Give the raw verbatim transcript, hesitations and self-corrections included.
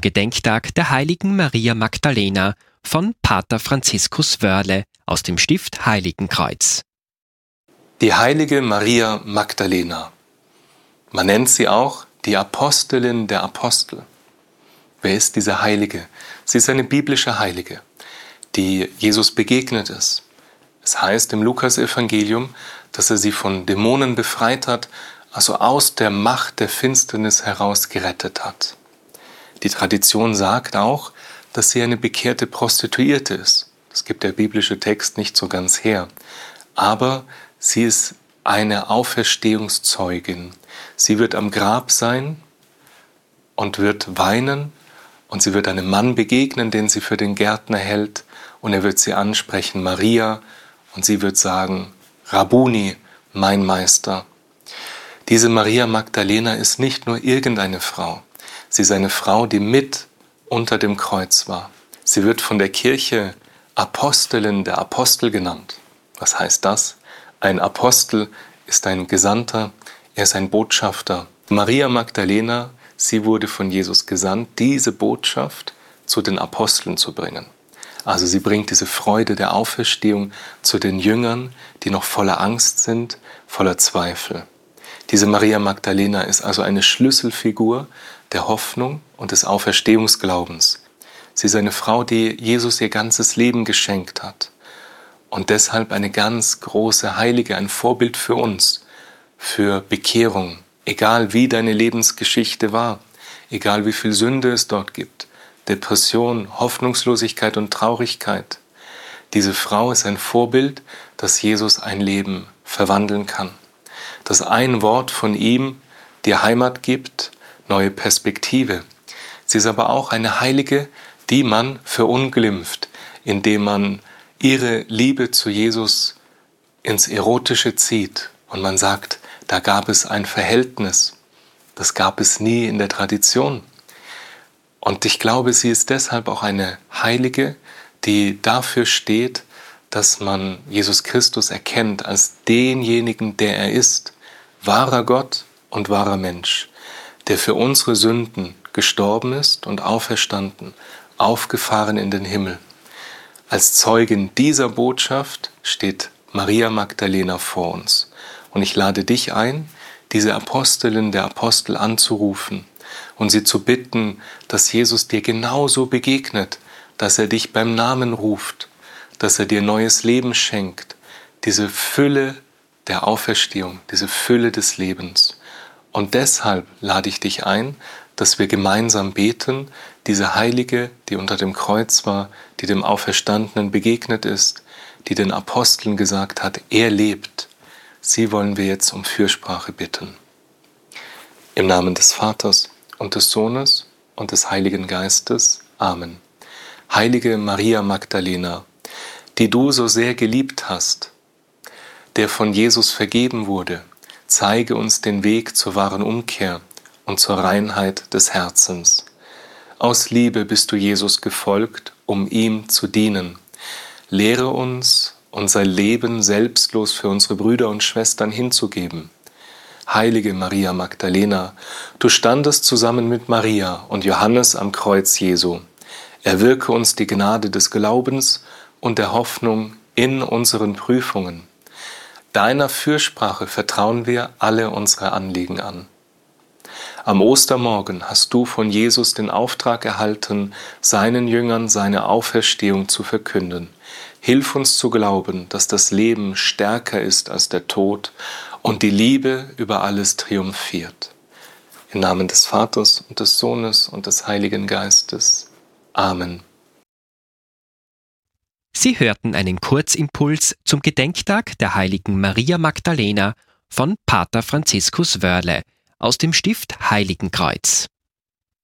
zum Gedenktag der heiligen Maria Magdalena von Pater Franziskus Wörle aus dem Stift Heiligenkreuz. Die heilige Maria Magdalena. Man nennt sie auch die Apostelin der Apostel. Wer ist diese Heilige? Sie ist eine biblische Heilige, die Jesus begegnet ist. Es heißt im Lukas-Evangelium, dass er sie von Dämonen befreit hat, also aus der Macht der Finsternis heraus gerettet hat. Die Tradition sagt auch, dass sie eine bekehrte Prostituierte ist. Das gibt der biblische Text nicht so ganz her. Aber sie ist eine Auferstehungszeugin. Sie wird am Grab sein und wird weinen und sie wird einem Mann begegnen, den sie für den Gärtner hält und er wird sie ansprechen, Maria, und sie wird sagen, Rabbuni, mein Meister. Diese Maria Magdalena ist nicht nur irgendeine Frau. Sie ist eine Frau, die mit unter dem Kreuz war. Sie wird von der Kirche Apostelin der Apostel genannt. Was heißt das? Ein Apostel ist ein Gesandter, er ist ein Botschafter. Maria Magdalena, sie wurde von Jesus gesandt, diese Botschaft zu den Aposteln zu bringen. Also sie bringt diese Freude der Auferstehung zu den Jüngern, die noch voller Angst sind, voller Zweifel. Diese Maria Magdalena ist also eine Schlüsselfigur der Hoffnung und des Auferstehungsglaubens. Sie ist eine Frau, die Jesus ihr ganzes Leben geschenkt hat und deshalb eine ganz große Heilige, ein Vorbild für uns, für Bekehrung, egal wie deine Lebensgeschichte war, egal wie viel Sünde es dort gibt, Depression, Hoffnungslosigkeit und Traurigkeit. Diese Frau ist ein Vorbild, dass Jesus ein Leben verwandeln kann. Dass ein Wort von ihm dir Heimat gibt, neue Perspektive. Sie ist aber auch eine Heilige, die man verunglimpft, indem man ihre Liebe zu Jesus ins Erotische zieht. Und man sagt, da gab es ein Verhältnis. Das gab es nie in der Tradition. Und ich glaube, sie ist deshalb auch eine Heilige, die dafür steht, dass man Jesus Christus erkennt als denjenigen, der er ist, wahrer Gott und wahrer Mensch, der für unsere Sünden gestorben ist und auferstanden, aufgefahren in den Himmel. Als Zeugin dieser Botschaft steht Maria Magdalena vor uns. Und ich lade dich ein, diese Apostelin der Apostel anzurufen und sie zu bitten, dass Jesus dir genauso begegnet, dass er dich beim Namen ruft, dass er dir neues Leben schenkt, diese Fülle der Auferstehung, diese Fülle des Lebens. Und deshalb lade ich dich ein, dass wir gemeinsam beten, diese Heilige, die unter dem Kreuz war, die dem Auferstandenen begegnet ist, die den Aposteln gesagt hat, er lebt. Sie wollen wir jetzt um Fürsprache bitten. Im Namen des Vaters und des Sohnes und des Heiligen Geistes. Amen. Heilige Maria Magdalena, die du so sehr geliebt hast, der von Jesus vergeben wurde, zeige uns den Weg zur wahren Umkehr und zur Reinheit des Herzens. Aus Liebe bist du Jesus gefolgt, um ihm zu dienen. Lehre uns, unser Leben selbstlos für unsere Brüder und Schwestern hinzugeben. Heilige Maria Magdalena, du standest zusammen mit Maria und Johannes am Kreuz Jesu. Erwirke uns die Gnade des Glaubens und der Hoffnung in unseren Prüfungen. Deiner Fürsprache vertrauen wir alle unsere Anliegen an. Am Ostermorgen hast du von Jesus den Auftrag erhalten, seinen Jüngern seine Auferstehung zu verkünden. Hilf uns zu glauben, dass das Leben stärker ist als der Tod und die Liebe über alles triumphiert. Im Namen des Vaters und des Sohnes und des Heiligen Geistes. Amen. Sie hörten einen Kurzimpuls zum Gedenktag der heiligen Maria Magdalena von Pater Franziskus Wörle aus dem Stift Heiligenkreuz.